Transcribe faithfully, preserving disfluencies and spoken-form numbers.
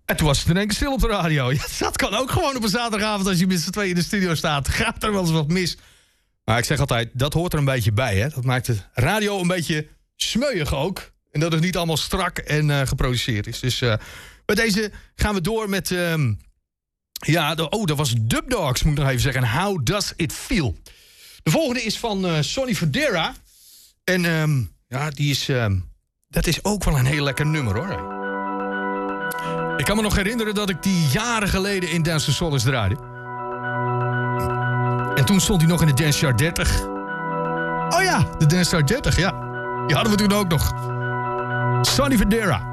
En toen was het in één keer stil op de radio. Ja, dat kan ook gewoon op een zaterdagavond als je met z'n tweeën in de studio staat. Gaat er wel eens wat mis. Maar ik zeg altijd, dat hoort er een beetje bij. Hè? Dat maakt het radio een beetje smeuig ook. En dat het niet allemaal strak en uh, geproduceerd is. Dus uh, bij deze gaan we door met... Um, ja, de, oh, dat was Dub Dogs, moet ik nog even zeggen. How Does It Feel? De volgende is van uh, Sonny Fodera. En um, ja, die is... Um, dat is ook wel een heel lekker nummer, hoor. Ik kan me nog herinneren dat ik die jaren geleden in Dance to Solace draaide. En toen stond hij nog in de Dance Chart dertig. Oh ja, de Dance Chart dertig, ja. Die hadden we toen ook nog. Sonny Fodera.